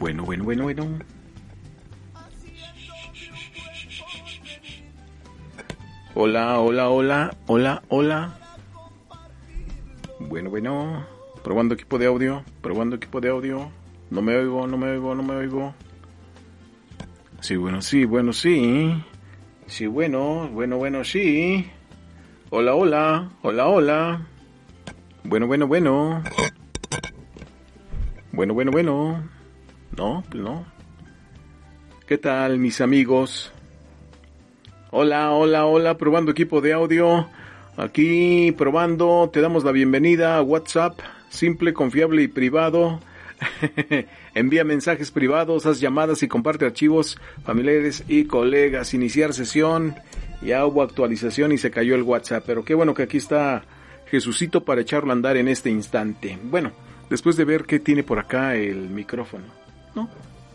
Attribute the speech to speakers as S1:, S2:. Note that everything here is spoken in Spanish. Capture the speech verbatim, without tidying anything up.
S1: Bueno, bueno, bueno, bueno. Hola, hola, hola, hola, hola. Bueno, bueno. Probando equipo de audio, probando equipo de audio. No me oigo, no me oigo, no me oigo. Sí, bueno, sí, bueno, sí. Sí, bueno, bueno, bueno, sí. Hola, hola, hola, hola. Bueno, bueno, bueno. Bueno, bueno, bueno. No, pues no. ¿Qué tal, mis amigos? Hola, hola, hola, probando equipo de audio. Aquí probando, te damos la bienvenida a WhatsApp, simple, confiable y privado. Envía mensajes privados, haz llamadas y comparte archivos familiares y colegas. Iniciar sesión. Ya hubo actualización y se cayó el WhatsApp, pero qué bueno que aquí está Jesucito para echarlo a andar en este instante. Bueno, después de ver qué tiene por acá el micrófono, ¿no?